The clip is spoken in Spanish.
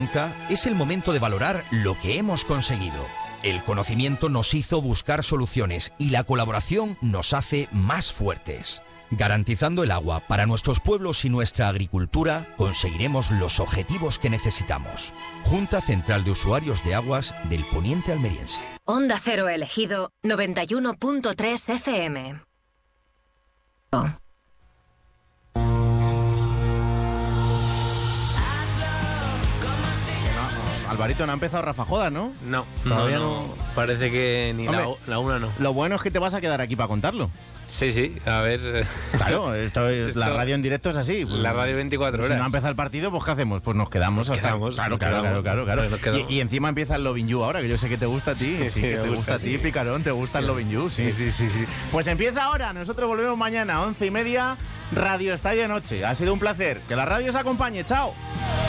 Nunca es el momento de valorar lo que hemos conseguido. El conocimiento nos hizo buscar soluciones y la colaboración nos hace más fuertes. Garantizando el agua para nuestros pueblos y nuestra agricultura, conseguiremos los objetivos que necesitamos. Junta Central de Usuarios de Aguas del Poniente Almeriense. Onda Cero elegido 91.3 FM. Alvarito, no ha empezado Rafa Jodas, ¿no? No, Todavía no. Parece que ni la una no. Lo bueno es que te vas a quedar aquí para contarlo. Sí, a ver. Claro, la radio en directo es así. La radio 24 horas. Si no empieza el partido, pues ¿qué hacemos? Pues nos quedamos hasta... Claro. Y encima empieza el Lovin' You ahora, que yo sé que te gusta a ti. Sí, que te gusta a ti, Picarón, te gusta el Lovin' You. Sí. Pues empieza ahora, nosotros volvemos mañana, 11:30, Radio Estadio de Noche. Ha sido un placer. Que la radio os acompañe, chao.